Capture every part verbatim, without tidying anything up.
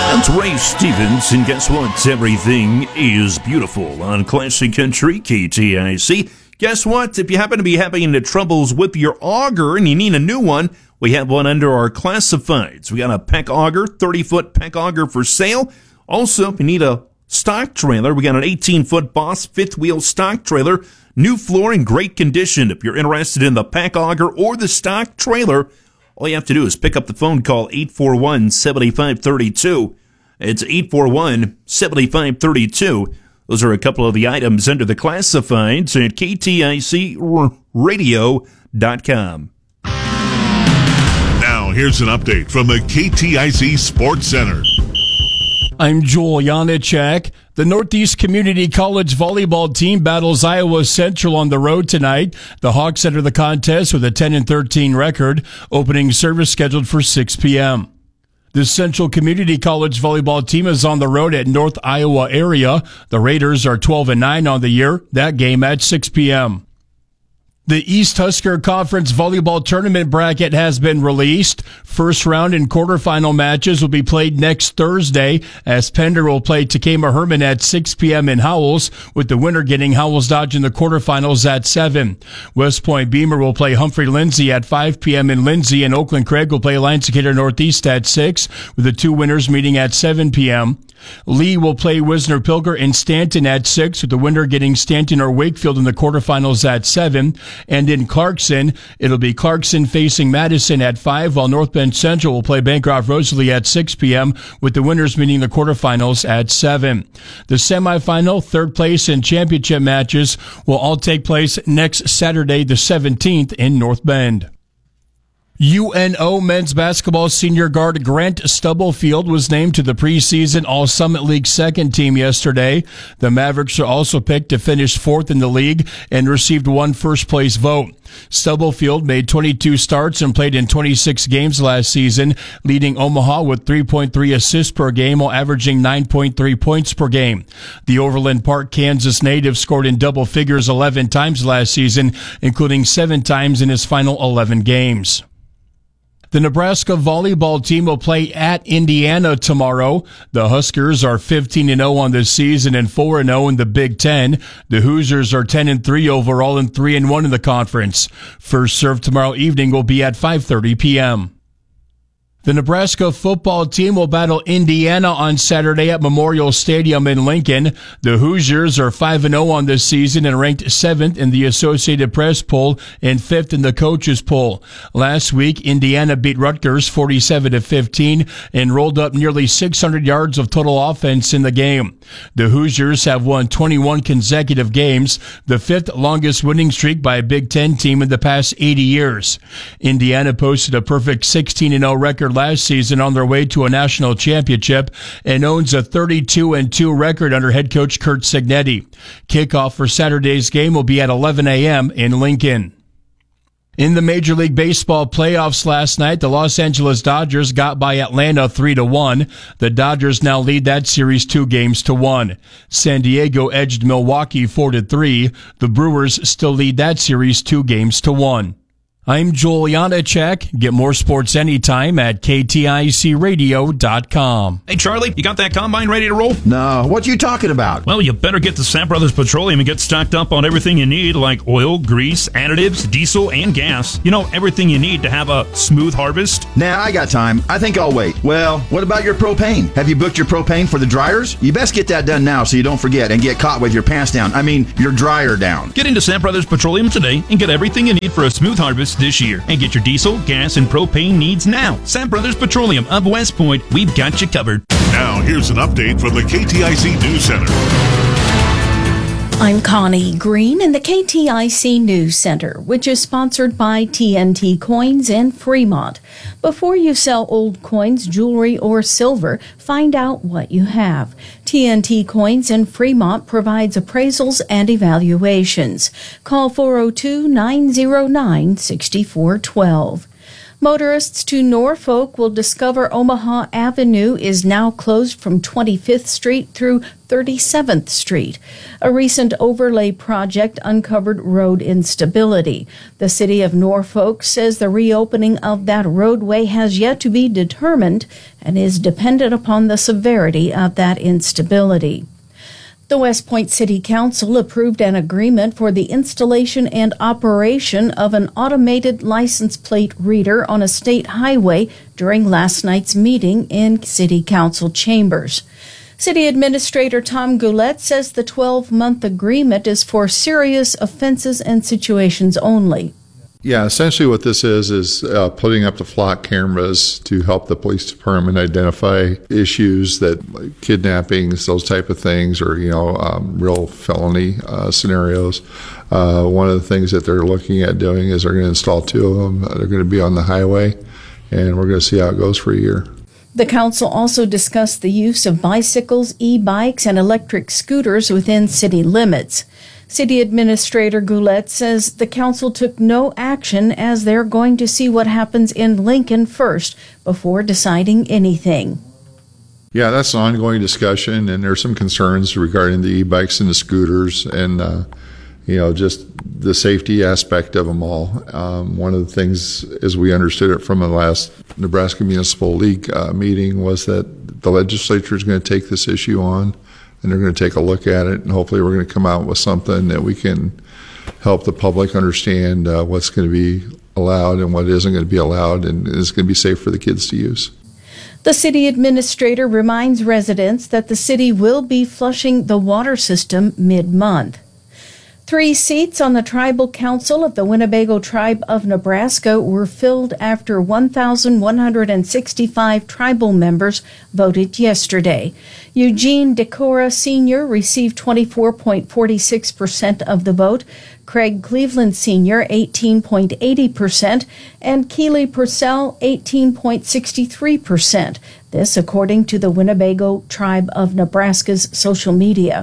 That's Ray Stevens, and guess what? Everything is beautiful on Classic Country K T I C. Guess what? If you happen to be having the troubles with your auger and you need a new one, we have one under our classifieds. We got a Peck auger, thirty-foot Peck auger for sale. Also, if you need a stock trailer, we got an eighteen-foot Boss fifth-wheel stock trailer. New floor in great condition. If you're interested in the Peck auger or the stock trailer, all you have to do is pick up the phone, call eight four one, seven five three two. It's eight four one, seven five three two. Those are a couple of the items under the classifieds at K T I C radio dot com. Now, here's an update from the K T I C Sports Center. I'm Joel Janacek. The Northeast Community College volleyball team battles Iowa Central on the road tonight. The Hawks enter the contest with a ten and thirteen record. Opening service scheduled for six p.m. The Central Community College volleyball team is on the road at North Iowa area. The Raiders are twelve and nine on the year. That game at six p.m. The East Husker Conference volleyball tournament bracket has been released. First round and quarterfinal matches will be played next Thursday as Pender will play Takema Herman at six p.m. in Howells, with the winner getting Howells Dodge in the quarterfinals at seven. West Point Beamer will play Humphrey Lindsay at five p.m. in Lindsay, and Oakland Craig will play Alliance Decatur Northeast at six, with the two winners meeting at seven p.m. Lee will play Wisner Pilger in Stanton at six, with the winner getting Stanton or Wakefield in the quarterfinals at seven. And in Clarkson, it'll be Clarkson facing Madison at five, while North Bend Central will play Bancroft Rosalie at six p.m., with the winners meeting the quarterfinals at seven. The semifinal, third place, and championship matches will all take place next Saturday the seventeenth in North Bend. U N O men's basketball senior guard Grant Stubblefield was named to the preseason All-Summit League second team yesterday. The Mavericks are also picked to finish fourth in the league and received one first-place vote. Stubblefield made twenty-two starts and played in twenty-six games last season, leading Omaha with three point three assists per game while averaging nine point three points per game. The Overland Park, Kansas native scored in double figures eleven times last season, including seven times in his final eleven games. The Nebraska volleyball team will play at Indiana tomorrow. The Huskers are fifteen and oh on the season and four and oh in the Big Ten. The Hoosiers are ten and three overall and three and one in the conference. First serve tomorrow evening will be at five thirty p.m. The Nebraska football team will battle Indiana on Saturday at Memorial Stadium in Lincoln. The Hoosiers are five and oh on this season and ranked seventh in the Associated Press poll and fifth in the coaches poll. Last week, Indiana beat Rutgers forty-seven to fifteen and rolled up nearly six hundred yards of total offense in the game. The Hoosiers have won twenty-one consecutive games, the fifth longest winning streak by a Big Ten team in the past eighty years. Indiana posted a perfect sixteen and oh record last season on their way to a national championship and owns a thirty-two and two record under head coach Curt Cignetti. Kickoff for Saturday's game will be at eleven a.m. in Lincoln. In the Major League Baseball playoffs last night, the Los Angeles Dodgers got by Atlanta three to one. The Dodgers now lead that series two games to one. San Diego edged Milwaukee four to three. The Brewers still lead that series two games to one. I'm Joel Janacek. Get more sports anytime at K T I C radio dot com. Hey, Charlie, you got that combine ready to roll? No, what you talking about? Well, you better get to Sam Brothers Petroleum and get stocked up on everything you need, like oil, grease, additives, diesel, and gas. You know, everything you need to have a smooth harvest. Nah, I got time. I think I'll wait. Well, what about your propane? Have you booked your propane for the dryers? You best get that done now so you don't forget and get caught with your pants down. I mean, your dryer down. Get into Sam Brothers Petroleum today and get everything you need for a smooth harvest this year. And get your diesel, gas, and propane needs now. Sam Brothers Petroleum of West Point. We've got you covered. Now, here's an update from the K T I C News Center. I'm Connie Green in the K T I C News Center, which is sponsored by T N T Coins in Fremont. Before you sell old coins, jewelry, or silver, find out what you have. T N T Coins in Fremont provides appraisals and evaluations. Call four oh two, nine oh nine, six four one two. Motorists to Norfolk will discover Omaha Avenue is now closed from twenty-fifth Street through thirty-seventh Street. A recent overlay project uncovered road instability. The city of Norfolk says the reopening of that roadway has yet to be determined and is dependent upon the severity of that instability. The West Point City Council approved an agreement for the installation and operation of an automated license plate reader on a state highway during last night's meeting in City Council chambers. City Administrator Tom Goulet says the twelve-month agreement is for serious offenses and situations only. Yeah, essentially what this is is uh, putting up the flock cameras to help the police department identify issues that like kidnappings, those type of things, or you know, um, real felony uh, scenarios. Uh, one of the things that they're looking at doing is they're going to install two of them. They're going to be on the highway, and we're going to see how it goes for a year. The council also discussed the use of bicycles, e-bikes, and electric scooters within city limits. City Administrator Goulet says the council took no action as they're going to see what happens in Lincoln first before deciding anything. Yeah, that's an ongoing discussion, and there's some concerns regarding the e-bikes and the scooters and, uh, you know, just the safety aspect of them all. Um, one of the things, as we understood it from the last Nebraska Municipal League uh, meeting, was that the legislature is going to take this issue on, and they're going to take a look at it, and hopefully we're going to come out with something that we can help the public understand uh, what's going to be allowed and what isn't going to be allowed, and is going to be safe for the kids to use. The city administrator reminds residents that the city will be flushing the water system mid-month. Three seats on the Tribal Council of the Winnebago Tribe of Nebraska were filled after one thousand one hundred sixty-five tribal members voted yesterday. Eugene Decora Senior received twenty-four point four six percent of the vote, Craig Cleveland Senior eighteen point eight zero percent, and Keely Purcell eighteen point six three percent. This according to the Winnebago Tribe of Nebraska's social media.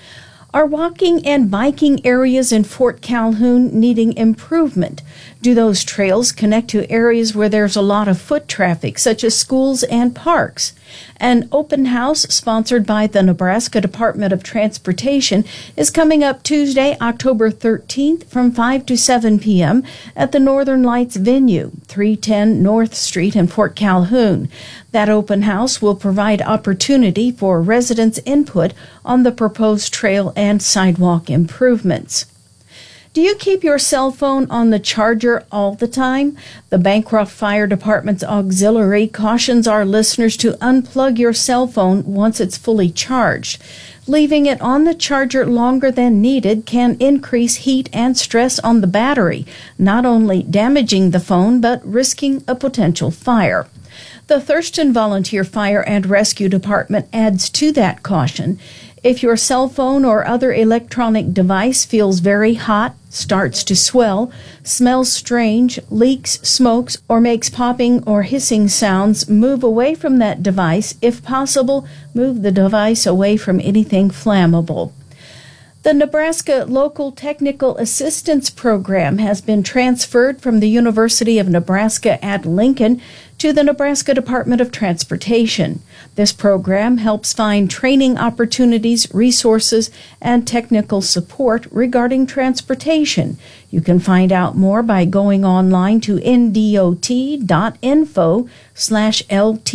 Are walking and biking areas in Fort Calhoun needing improvement? Do those trails connect to areas where there's a lot of foot traffic, such as schools and parks? An open house sponsored by the Nebraska Department of Transportation is coming up Tuesday, October thirteenth from five to seven p.m. at the Northern Lights venue, three ten North Street in Fort Calhoun. That open house will provide opportunity for residents' input on the proposed trail and sidewalk improvements. Do you keep your cell phone on the charger all the time? The Bancroft Fire Department's auxiliary cautions our listeners to unplug your cell phone once it's fully charged. Leaving it on the charger longer than needed can increase heat and stress on the battery, not only damaging the phone but risking a potential fire. The Thurston Volunteer Fire and Rescue Department adds to that caution. If your cell phone or other electronic device feels very hot, starts to swell, smells strange, leaks, smokes, or makes popping or hissing sounds, move away from that device. If possible, move the device away from anything flammable. The Nebraska Local Technical Assistance Program has been transferred from the University of Nebraska at Lincoln to the Nebraska Department of Transportation. This program helps find training opportunities, resources, and technical support regarding transportation. You can find out more by going online to ndot.info slash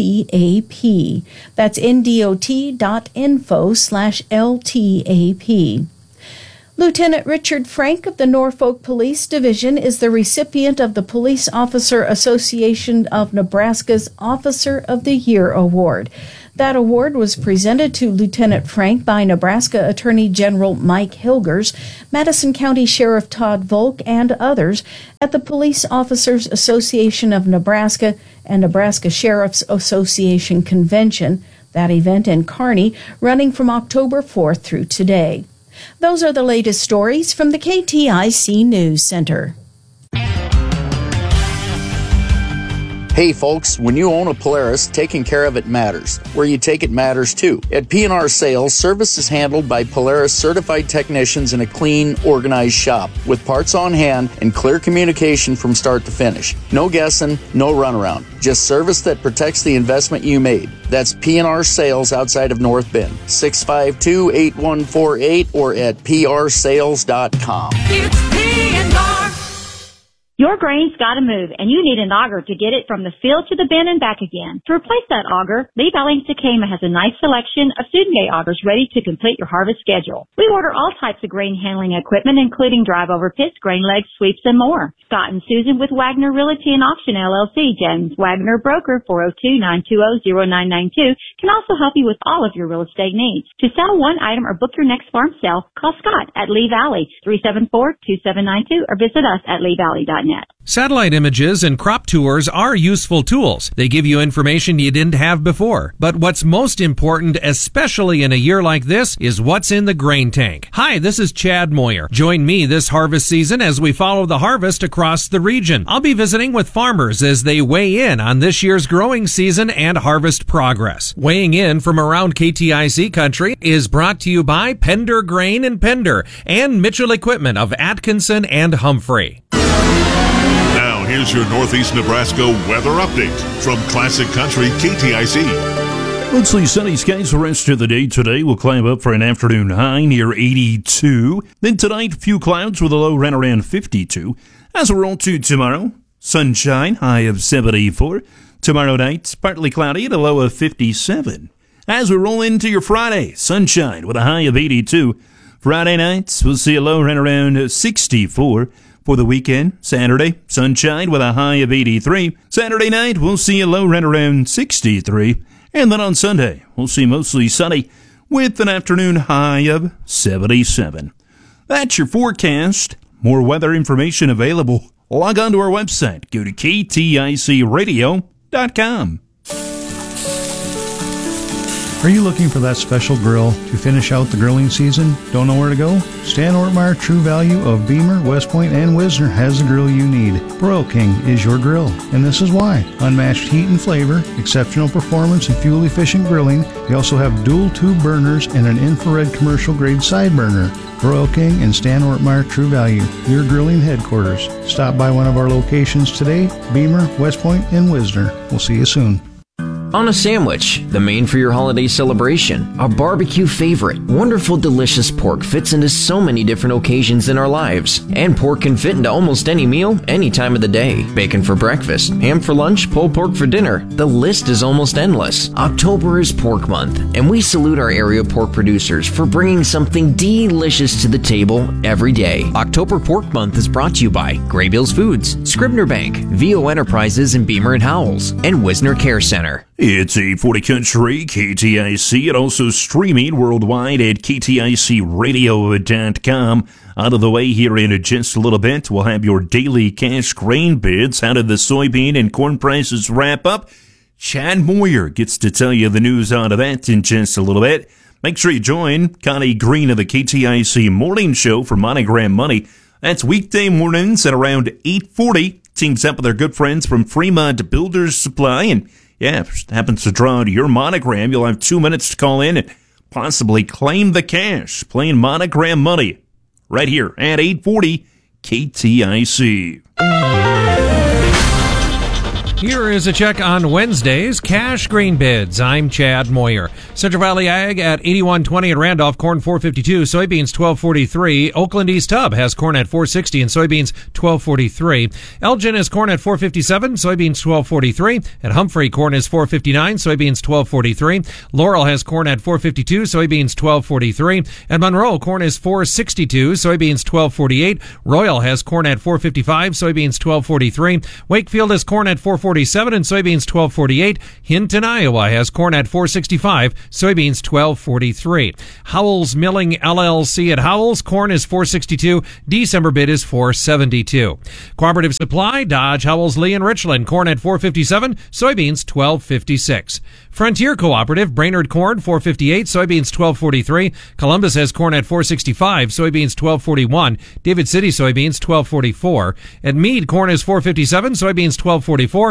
LTAP. That's ndot.info slash LTAP. Lieutenant Richard Frank of the Norfolk Police Division is the recipient of the Police Officer Association of Nebraska's Officer of the Year Award. That award was presented to Lieutenant Frank by Nebraska Attorney General Mike Hilgers, Madison County Sheriff Todd Volk, and others at the Police Officers Association of Nebraska and Nebraska Sheriff's Association Convention, that event in Kearney, running from October fourth through today. Those are the latest stories from the K T I C News Center. Hey folks, when you own a Polaris, taking care of it matters. Where you take it matters too. At P and R Sales, service is handled by Polaris certified technicians in a clean, organized shop with parts on hand and clear communication from start to finish. No guessing, no runaround. Just service that protects the investment you made. That's P and R Sales outside of North Bend. six five two, eight one four eight or at p r sales dot com. It's P and R. Your grain's got to move, and you need an auger to get it from the field to the bin and back again. To replace that auger, Lee Valley Sakema has a nice selection of Studengate augers ready to complete your harvest schedule. We order all types of grain handling equipment, including drive-over pits, grain legs, sweeps, and more. Scott and Susan with Wagner Realty and Auction, L L C, James Wagner Broker, four oh two, nine two oh, oh nine nine two, can also help you with all of your real estate needs. To sell one item or book your next farm sale, call Scott at Lee Valley, three seven four, two seven nine two, or visit us at lee valley dot net. Satellite images and crop tours are useful tools. They give you information you didn't have before. But what's most important, especially in a year like this, is what's in the grain tank. Hi, this is Chad Moyer. Join me this harvest season as we follow the harvest across the region. I'll be visiting with farmers as they weigh in on this year's growing season and harvest progress. Weighing in from around K T I C country is brought to you by Pender Grain and Pender and Mitchell Equipment of Atkinson and Humphrey. Now, here's your Northeast Nebraska weather update from Classic Country K T I C. Mostly sunny skies the rest of the day today. We'll climb up for an afternoon high near eighty-two. Then tonight, a few clouds with a low right around fifty-two. As we roll to tomorrow, sunshine, high of seventy-four. Tomorrow night, partly cloudy at a low of fifty-seven. As we roll into your Friday, sunshine with a high of eighty-two. Friday nights, we'll see a low right around sixty-four. For the weekend, Saturday, sunshine with a high of eighty-three. Saturday night, we'll see a low right around sixty-three. And then on Sunday, we'll see mostly sunny with an afternoon high of seventy-seven. That's your forecast. More weather information available. Log on to our website. Go to k t i c radio dot com. Are you looking for that special grill to finish out the grilling season? Don't know where to go? Stan Ortmeyer True Value of Beamer, West Point, and Wisner has the grill you need. Broil King is your grill, and this is why. Unmatched heat and flavor, exceptional performance and fuel-efficient grilling. They also have dual tube burners and an infrared commercial-grade side burner. Broil King and Stan Ortmeyer True Value, your grilling headquarters. Stop by one of our locations today, Beamer, West Point, and Wisner. We'll see you soon. On a sandwich, the main for your holiday celebration, a barbecue favorite. Wonderful, delicious pork fits into so many different occasions in our lives. And pork can fit into almost any meal, any time of the day. Bacon for breakfast, ham for lunch, pulled pork for dinner. The list is almost endless. October is Pork Month, and we salute our area pork producers for bringing something delicious to the table every day. October Pork Month is brought to you by Graybills Foods, Scribner Bank, V O Enterprises in Beamer and Howells, and Wisner Care Center. It's eight forty Country, K T I C, and also streaming worldwide at k t i c radio dot com. Out of the way here in just a little bit, we'll have your daily cash grain bids. How did the soybean and corn prices wrap up? Chad Moyer gets to tell you the news out of that in just a little bit. Make sure you join Connie Green of the K T I C Morning Show for Monogram Money. That's weekday mornings at around eight forty. Teams up with our good friends from Fremont Builders Supply, and yeah, if it happens to draw to your monogram, you'll have two minutes to call in and possibly claim the cash. Playing Monogram Money right here at eight forty K T I C. Here is a check on Wednesday's cash grain bids. I'm Chad Moyer. Central Valley Ag at eighty-one twenty at Randolph, corn four fifty-two, soybeans twelve forty-three. Oakland East Hub has corn at four sixty and soybeans twelve forty-three. Elgin is corn at four fifty-seven, soybeans twelve forty-three. At Humphrey, corn is four fifty-nine, soybeans twelve forty-three. Laurel has corn at four fifty-two, soybeans twelve forty-three. At Monroe, corn is four sixty-two, soybeans twelve forty-eight. Royal has corn at four fifty-five, soybeans twelve forty-three. Wakefield has corn at four forty-seven and soybeans twelve forty-eight. Hinton, Iowa has corn at four sixty-five, soybeans twelve forty-three. Howells Milling L L C at Howells, corn is four sixty-two, December bid is four seventy-two. Cooperative Supply, Dodge, Howells, Lee, and Richland, corn at four fifty-seven, soybeans twelve fifty-six. Frontier Cooperative, Brainerd corn four fifty-eight, soybeans twelve forty-three. Columbus has corn at four sixty-five, soybeans twelve forty-one. David City soybeans twelve forty-four. At Meade, corn is four fifty-seven, soybeans twelve forty-four.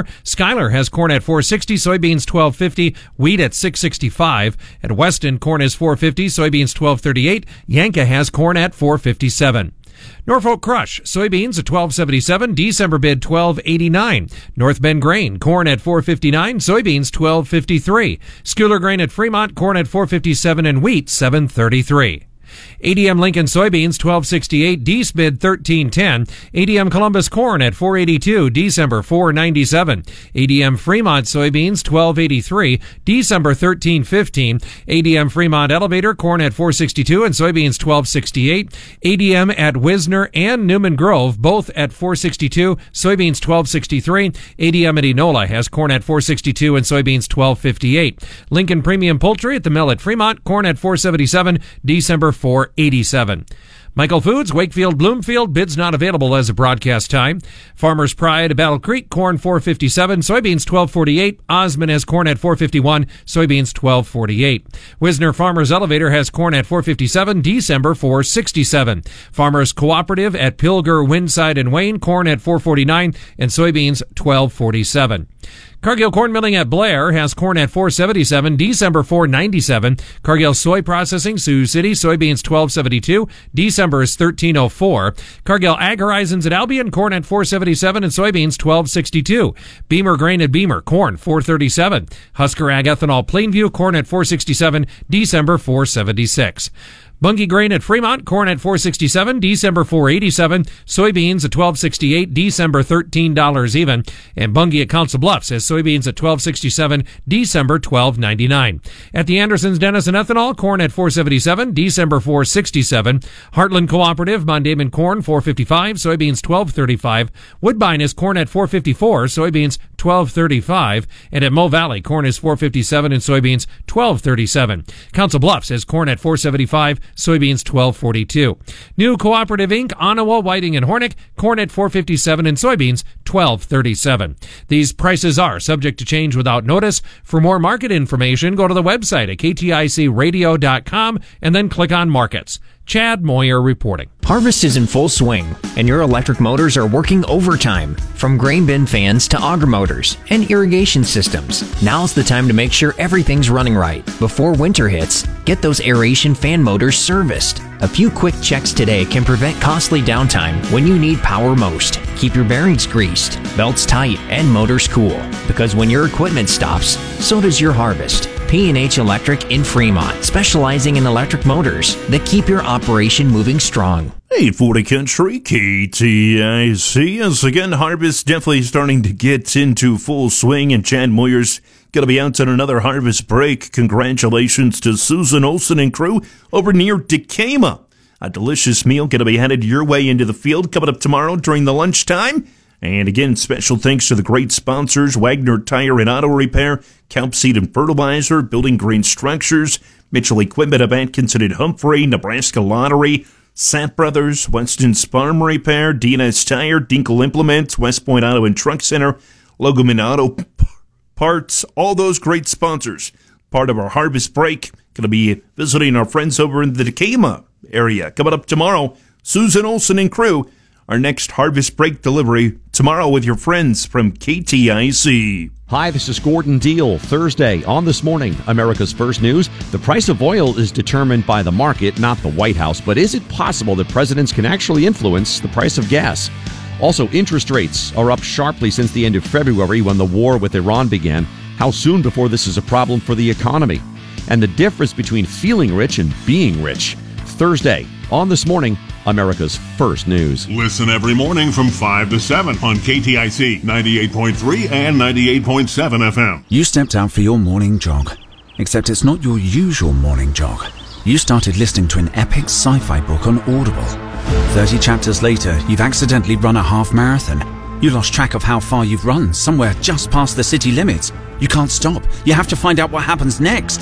Schuyler has corn at four sixty, soybeans twelve fifty, wheat at six sixty-five. At Weston, corn is four fifty, soybeans twelve thirty-eight. Yanka has corn at four fifty-seven. Norfolk Crush, soybeans at twelve seventy-seven, December bid twelve eighty-nine. North Bend Grain, corn at four fifty-nine, soybeans twelve fifty-three. Schuyler Grain at Fremont, corn at four fifty-seven, and wheat seven thirty-three. A D M Lincoln soybeans twelve sixty-eight, Dece bid thirteen ten. A D M Columbus corn at four eighty-two, December four ninety-seven. A D M Fremont soybeans twelve eighty-three, December thirteen fifteen. A D M Fremont Elevator corn at four sixty-two and soybeans twelve sixty-eight. A D M at Wisner and Newman Grove both at four sixty-two, soybeans twelve sixty-three. A D M at Enola has corn at four sixty-two and soybeans twelve fifty-eight. Lincoln Premium Poultry at the mill at Fremont, corn at four seventy-seven, December four eighty-seven. Michael Foods, Wakefield, Bloomfield, bids not available as of broadcast time. Farmers Pride, Battle Creek, corn four fifty-seven, soybeans twelve forty-eight. Osmond has corn at four fifty-one, soybeans twelve forty-eight. Wisner Farmers Elevator has corn at four fifty-seven, December four sixty-seven. Farmers Cooperative at Pilger, Windside, and Wayne, corn at four forty-nine, and soybeans twelve forty-seven. Cargill Corn Milling at Blair has corn at four seventy-seven, December four ninety-seven. Cargill Soy Processing, Sioux City, soybeans twelve seventy-two, December is thirteen oh four. Cargill Ag Horizons at Albion, corn at four seventy-seven and soybeans twelve sixty-two. Beamer Grain at Beamer, corn four thirty-seven. Husker Ag Ethanol Plainview, corn at four sixty-seven, December four seventy-six. Bunge Grain at Fremont, corn at four sixty-seven, December four eighty-seven. Soybeans at twelve sixty-eight, December thirteen dollars even. And Bunge at Council Bluffs has soybeans at twelve sixty-seven, December twelve ninety-nine. At the Andersons Denison Ethanol, corn at four seventy-seven, December four sixty-seven. Heartland Cooperative, Mondayman corn four fifty-five, soybeans twelve thirty-five. Woodbine is corn at four fifty-four, soybeans twelve thirty-five. And at Mo Valley, corn is four fifty-seven and soybeans twelve thirty-seven. Council Bluffs has corn at four seventy-five, soybeans twelve forty-two. New Cooperative Incorporated, Onawa, Whiting, and Hornick, corn at four fifty-seven and soybeans twelve thirty-seven. These prices are subject to change without notice. For more market information, go to the website at k t i c radio dot com and then click on Markets. Chad Moyer reporting. Harvest is in full swing, and your electric motors are working overtime. From grain bin fans to auger motors and irrigation systems, now's the time to make sure everything's running right. Before winter hits, get those aeration fan motors serviced. A few quick checks today can prevent costly downtime when you need power most. Keep your bearings greased, belts tight, and motors cool. Because when your equipment stops, so does your harvest. P and H Electric in Fremont, specializing in electric motors that keep your operation moving strong. Hey, for the country, K T I C. As again, harvest definitely starting to get into full swing, and Chad Moyer's going to be out on another harvest break. Congratulations to Susan Olson and crew over near Decatur. A delicious meal going to be headed your way into the field coming up tomorrow during the lunchtime. And again, special thanks to the great sponsors, Wagner Tire and Auto Repair, Kelp Seed and Fertilizer, Building Green Structures, Mitchell Equipment of Atkinson and Humphrey, Nebraska Lottery, Sapp Brothers, Weston's Farm Repair, D and S Tire, Dinkle Implements, West Point Auto and Truck Center, Logoman Auto Parts, all those great sponsors. Part of our harvest break, going to be visiting our friends over in the Decatur area. Coming up tomorrow, Susan Olson and crew. Our next harvest break delivery tomorrow with your friends from K T I C. Hi, this is Gordon Deal. Thursday on This Morning, America's First News. The price of oil is determined by the market, not the White House. But is it possible that presidents can actually influence the price of gas? Also, interest rates are up sharply since the end of February when the war with Iran began. How soon before this is a problem for the economy? And the difference between feeling rich and being rich. Thursday on This Morning, America's First News. Listen every morning from five to seven on K T I C ninety-eight point three and ninety-eight point seven F M. You stepped out for your morning jog, except it's not your usual morning jog. You started listening to an epic sci-fi book on Audible. thirty chapters later, you've accidentally run a half marathon. You lost track of how far you've run, somewhere just past the city limits. You can't stop. You have to find out what happens next.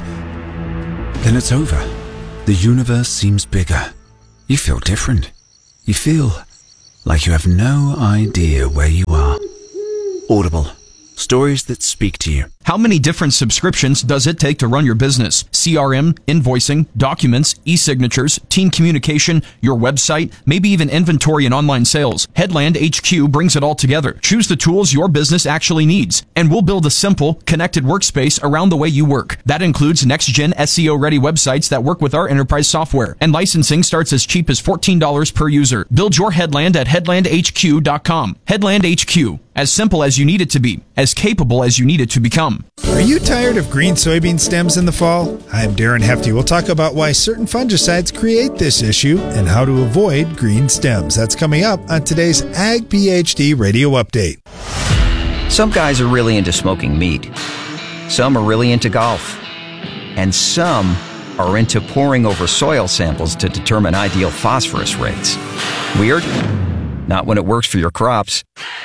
Then it's over. The universe seems bigger. You feel different. You feel like you have no idea where you are. Audible. Stories that speak to you. How many different subscriptions does it take to run your business? C R M, invoicing, documents, e-signatures, team communication, your website, maybe even inventory and online sales. Headland H Q brings it all together. Choose the tools your business actually needs, and we'll build a simple, connected workspace around the way you work. That includes next-gen S E O-ready websites that work with our enterprise software, and licensing starts as cheap as fourteen dollars per user. Build your Headland at headland h q dot com. Headland H Q. As simple as you need it to be, as capable as you need it to become. Are you tired of green soybean stems in the fall? I'm Darren Hefty. We'll talk about why certain fungicides create this issue and how to avoid green stems. That's coming up on today's Ag PhD Radio Update. Some guys are really into smoking meat. Some are really into golf. And some are into poring over soil samples to determine ideal phosphorus rates. Weird? Not when it works for your crops.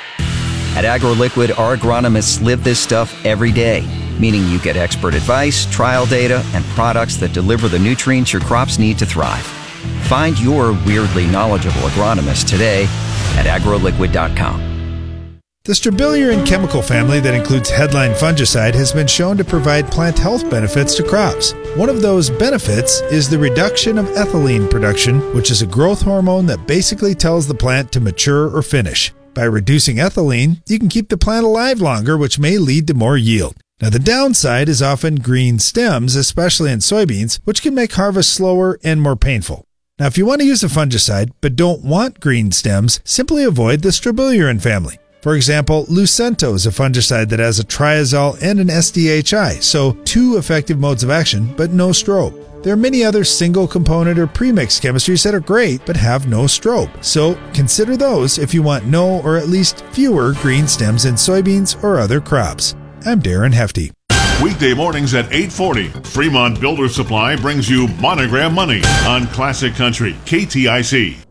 At AgroLiquid, our agronomists live this stuff every day, meaning you get expert advice, trial data, and products that deliver the nutrients your crops need to thrive. Find your weirdly knowledgeable agronomist today at agroliquid dot com. The strobilurine chemical family that includes headline fungicide has been shown to provide plant health benefits to crops. One of those benefits is the reduction of ethylene production, which is a growth hormone that basically tells the plant to mature or finish. By reducing ethylene, you can keep the plant alive longer, which may lead to more yield. Now, the downside is often green stems, especially in soybeans, which can make harvest slower and more painful. Now, if you want to use a fungicide but don't want green stems, simply avoid the strobilurine family. For example, Lucento is a fungicide that has a triazole and an S D H I, so two effective modes of action, but no strobe. There are many other single-component or premix chemistries that are great but have no strobe, so consider those if you want no or at least fewer green stems in soybeans or other crops. I'm Darren Hefty. Weekday mornings at eight forty, Fremont Builder Supply brings you Monogram Money on Classic Country K T I C.